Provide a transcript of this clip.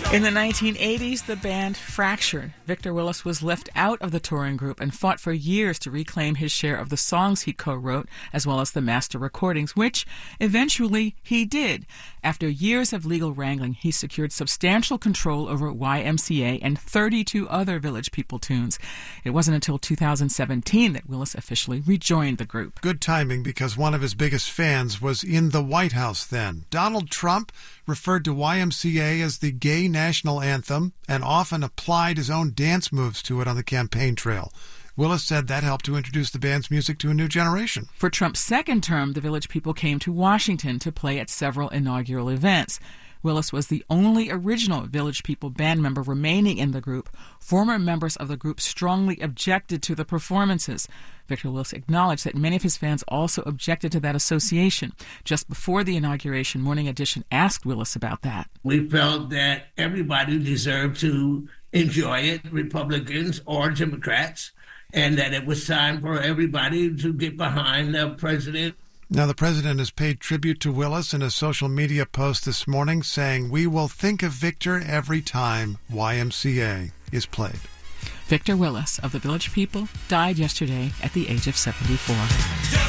In the 1980s, the band fractured. Victor Willis was left out of the touring group and fought for years to reclaim his share of the songs he co-wrote, as well as the master recordings, which eventually he did. After years of legal wrangling, he secured substantial control over YMCA and 32 other Village People tunes. It wasn't until 2017 that Willis officially rejoined the group. Good timing, because one of his biggest fans was in the White House then. Donald Trump referred to YMCA as the gay national anthem and often applied his own dance moves to it on the campaign trail. Willis said that helped to introduce the band's music to a new generation. For Trump's second term, the Village People came to Washington to play at several inaugural events. Willis was the only original Village People band member remaining in the group. Former members of the group strongly objected to the performances. Victor Willis acknowledged that many of his fans also objected to that association. Just before the inauguration, Morning Edition asked Willis about that. We felt that everybody deserved to enjoy it, Republicans or Democrats, and that it was time for everybody to get behind the president. Now, the president has paid tribute to Willis in a social media post this morning, saying, "We will think of Victor every time YMCA is played." Victor Willis of the Village People died yesterday at the age of 74.